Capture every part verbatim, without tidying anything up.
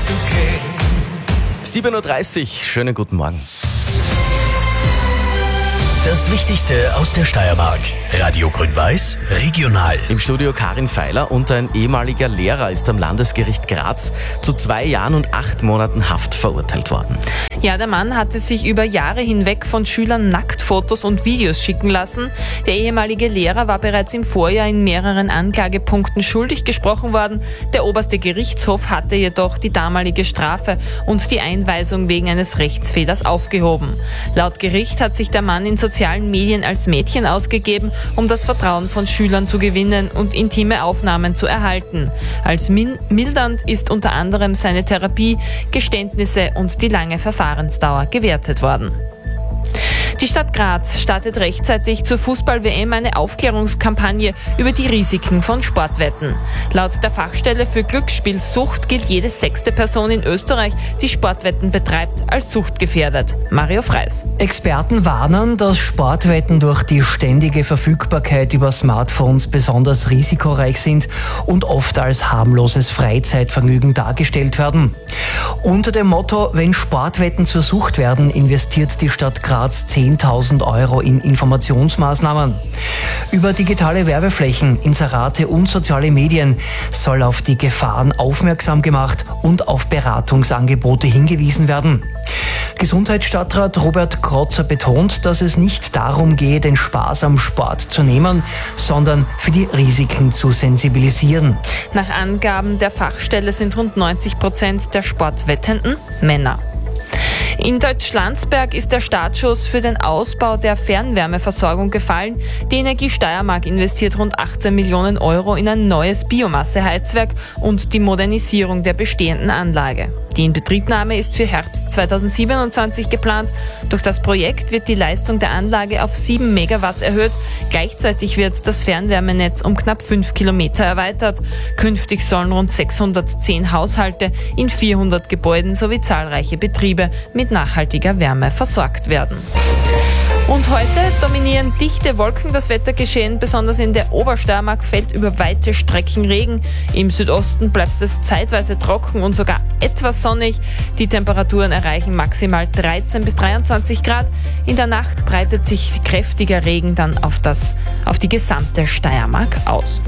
sieben Uhr dreißig, schönen guten Morgen. Das Wichtigste aus der Steiermark. Radio Grün-Weiß, regional. Im Studio Karin Feiler und ein ehemaliger Lehrer ist am Landesgericht Graz zu zwei Jahren und acht Monaten Haft verurteilt worden. Ja, der Mann hatte sich über Jahre hinweg von Schülern Nacktfotos und Videos schicken lassen. Der ehemalige Lehrer war bereits im Vorjahr in mehreren Anklagepunkten schuldig gesprochen worden. Der oberste Gerichtshof hatte jedoch die damalige Strafe und die Einweisung wegen eines Rechtsfehlers aufgehoben. Laut Gericht hat sich der Mann in sozialen Medien als Mädchen ausgegeben, um das Vertrauen von Schülern zu gewinnen und intime Aufnahmen zu erhalten. Als min- mildernd ist unter anderem seine Therapie, Geständnisse und die lange Verfahrensdauer gewertet worden. Die Stadt Graz startet rechtzeitig zur Fußball-W M eine Aufklärungskampagne über die Risiken von Sportwetten. Laut der Fachstelle für Glücksspielsucht gilt jede sechste Person in Österreich, die Sportwetten betreibt, als suchtgefährdet. Mario Freis. Experten warnen, dass Sportwetten durch die ständige Verfügbarkeit über Smartphones besonders risikoreich sind und oft als harmloses Freizeitvergnügen dargestellt werden. Unter dem Motto, wenn Sportwetten zur Sucht werden, investiert die Stadt Graz zehntausend Euro in Informationsmaßnahmen. Über digitale Werbeflächen, Inserate und soziale Medien soll auf die Gefahren aufmerksam gemacht und auf Beratungsangebote hingewiesen werden. Gesundheitsstadtrat Robert Krotzer betont, dass es nicht darum gehe, den Spaß am Sport zu nehmen, sondern für die Risiken zu sensibilisieren. Nach Angaben der Fachstelle sind rund neunzig Prozent der Sportwettenden Männer. In Deutschlandsberg ist der Startschuss für den Ausbau der Fernwärmeversorgung gefallen. Die Energie Steiermark investiert rund achtzehn Millionen Euro in ein neues Biomasseheizwerk und die Modernisierung der bestehenden Anlage. Die Inbetriebnahme ist für Herbst zweitausendsiebenundzwanzig geplant. Durch das Projekt wird die Leistung der Anlage auf sieben Megawatt erhöht. Gleichzeitig wird das Fernwärmenetz um knapp fünf Kilometer erweitert. Künftig sollen rund sechshundertzehn Haushalte in vierhundert Gebäuden sowie zahlreiche Betriebe mit nachhaltiger Wärme versorgt werden. Und heute dominieren dichte Wolken das Wettergeschehen, besonders in der Obersteiermark fällt über weite Strecken Regen. Im Südosten bleibt es zeitweise trocken und sogar etwas sonnig. Die Temperaturen erreichen maximal dreizehn bis dreiundzwanzig Grad. In der Nacht breitet sich kräftiger Regen dann auf, das, auf die gesamte Steiermark aus.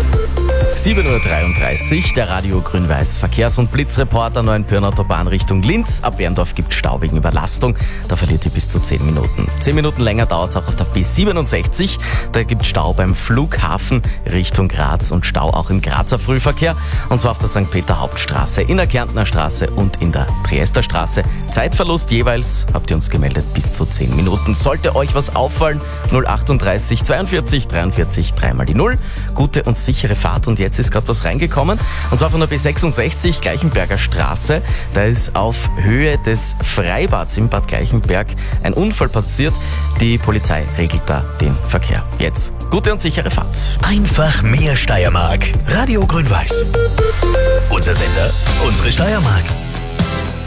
sieben Uhr dreiunddreißig, der Radio Grün-Weiß Verkehrs- und Blitzreporter Neuenpürner Autobahn Richtung Linz. Ab Werndorf gibt Stau wegen Überlastung. Da verliert ihr bis zu zehn Minuten. zehn Minuten länger dauert es auch auf der B siebenundsechzig. Da gibt Stau beim Flughafen Richtung Graz und Stau auch im Grazer Frühverkehr. Und zwar auf der Sankt Peter Hauptstraße, in der Kärntner Straße und in der Triester Straße. Zeitverlust jeweils, habt ihr uns gemeldet, bis zu zehn Minuten. Sollte euch was auffallen, null achtunddreißig zweiundvierzig dreiundvierzig, dreimal die null. Gute und sichere Fahrt. Und jetzt ist gerade was reingekommen, und zwar von der B sechsundsechzig Gleichenberger Straße. Da ist auf Höhe des Freibads in Bad Gleichenberg ein Unfall passiert. Die Polizei regelt da den Verkehr. Jetzt gute und sichere Fahrt. Einfach mehr Steiermark. Radio Grün-Weiß. Unser Sender, unsere Steiermark.